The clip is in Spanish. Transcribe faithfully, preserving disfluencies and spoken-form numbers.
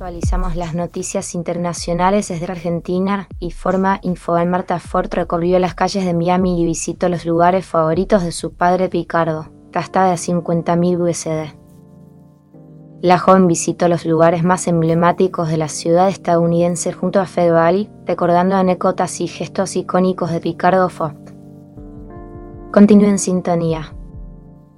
actualizamos las noticias internacionales desde Argentina y forma Infobae. Marta Ford recorrió las calles de Miami y visitó los lugares favoritos de su padre Picardo, gastada de cincuenta mil U S D. La joven visitó los lugares más emblemáticos de la ciudad estadounidense junto a Fed Valley, recordando anécdotas y gestos icónicos de Picardo Ford. Continúe en sintonía.